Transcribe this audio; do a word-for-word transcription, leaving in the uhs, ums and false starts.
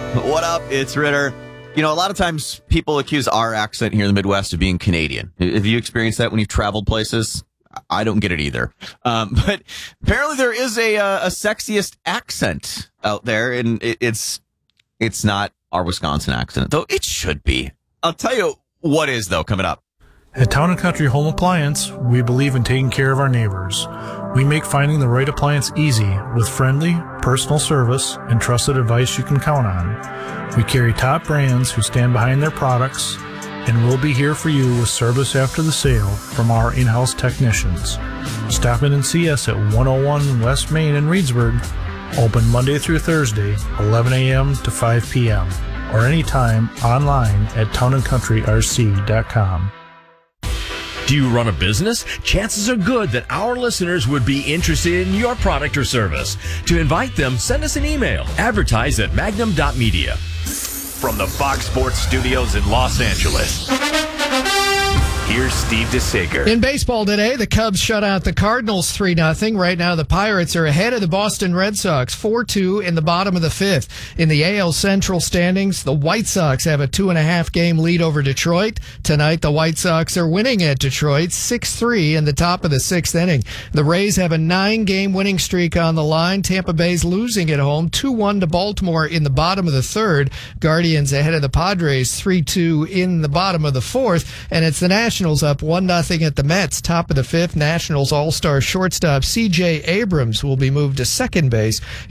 What up? It's Ritter. You know, a lot of times people accuse our accent here in the Midwest of being Canadian. Have you experienced that when you've traveled places? I don't get it either. Um, but apparently there is a, uh, a sexiest accent out there, and it, it's it's not our Wisconsin accent, though it should be. I'll tell you what is, though, coming up. At Town and Country Home Appliance, we believe in taking care of our neighbors. We make finding the right appliance easy with friendly, personal service and trusted advice you can count on. We carry top brands who stand behind their products, and we'll be here for you with service after the sale from our in-house technicians. Stop in and see us at one oh one West Main in Reedsburg, open Monday through Thursday, eleven a.m. to five p.m., or anytime online at town and country r c dot com. Do you run a business? Chances are good that our listeners would be interested in your product or service. To invite them, send us an email. Advertise at magnum dot media. From the Fox Sports Studios in Los Angeles, here's Steve DeSager. In baseball today, the Cubs shut out the Cardinals three nothing. Right now, the Pirates are ahead of the Boston Red Sox four two in the bottom of the fifth. In the A L Central standings, the White Sox have a two and a half game lead over Detroit. Tonight, the White Sox are winning at Detroit six three in the top of the sixth inning. The Rays have a nine game winning streak on the line. Tampa Bay's losing at home two one to Baltimore in the bottom of the third. Guardians ahead of the Padres three two in the bottom of the fourth. And it's the Nationals up one nothing at the Mets, top of the fifth. Nationals all-star shortstop C J Abrams will be moved to second base.